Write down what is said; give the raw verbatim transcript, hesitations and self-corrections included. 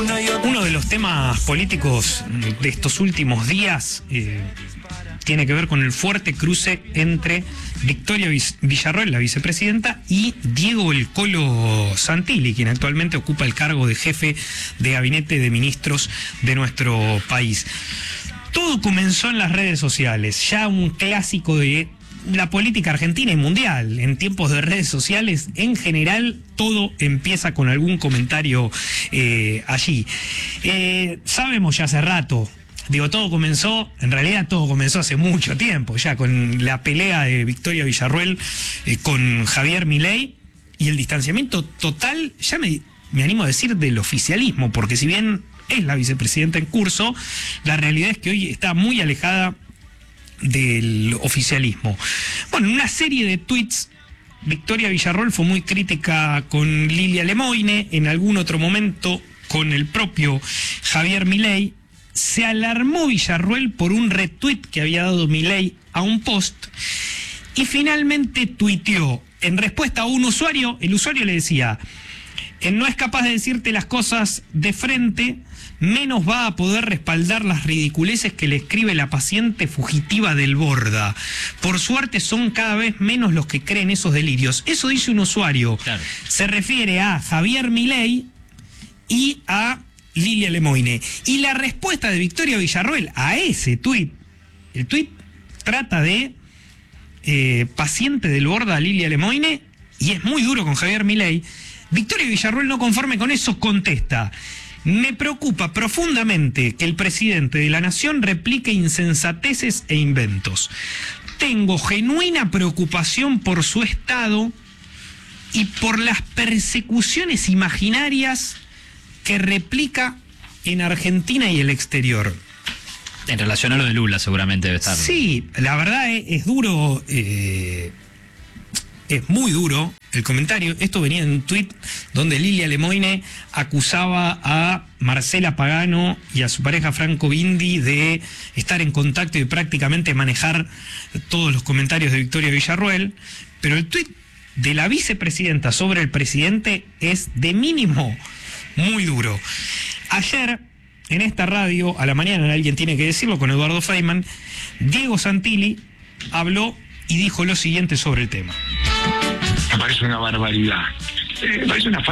Uno de los temas políticos de estos últimos días eh, tiene que ver con el fuerte cruce entre Victoria Villarroel, la vicepresidenta, y Diego El Colo Santilli, quien actualmente ocupa el cargo de jefe de gabinete de ministros de nuestro país. Todo comenzó en las redes sociales, ya un clásico de la política argentina y mundial. En tiempos de redes sociales, en general, todo empieza con algún comentario eh, allí. Eh, sabemos ya hace rato, digo, todo comenzó, en realidad todo comenzó hace mucho tiempo, ya con la pelea de Victoria Villarroel eh, con Javier Milei y el distanciamiento total, ya me, me animo a decir, del oficialismo, porque si bien es la vicepresidenta en curso, la realidad es que hoy está muy alejada del oficialismo. Bueno, en una serie de tweets, Victoria Villarroel fue muy crítica con Lilia Lemoine, en algún otro momento con el propio Javier Milei. Se alarmó Villarroel por un retweet que había dado Milei a un post y finalmente tuiteó en respuesta a un usuario. El usuario le decía: no es capaz de decirte las cosas de frente, menos va a poder respaldar las ridiculeces que le escribe la paciente fugitiva del Borda. Por suerte son cada vez menos los que creen esos delirios. Eso dice un usuario. Claro. Se refiere a Javier Milei y a Lilia Lemoine. Y la respuesta de Victoria Villarroel a ese tuit, el tuit trata de eh, paciente del Borda a Lilia Lemoine, y es muy duro con Javier Milei. Victoria Villarroel, no conforme con eso, contesta: me preocupa profundamente que el presidente de la nación replique insensateces e inventos. Tengo genuina preocupación por su estado y por las persecuciones imaginarias que replica en Argentina y el exterior. En relación a lo de Lula, seguramente debe estar. Sí, la verdad es, es duro, eh, es muy duro el comentario. Esto venía en un tuit donde Lilia Lemoine acusaba a Marcela Pagano y a su pareja Franco Bindi de estar en contacto y prácticamente manejar todos los comentarios de Victoria Villarroel, pero el tuit de la vicepresidenta sobre el presidente es de mínimo muy duro. Ayer, en esta radio, a la mañana, Alguien Tiene que Decirlo, con Eduardo Feynman, Diego Santilli habló y dijo lo siguiente sobre el tema. Me parece una barbaridad. Eh, me parece una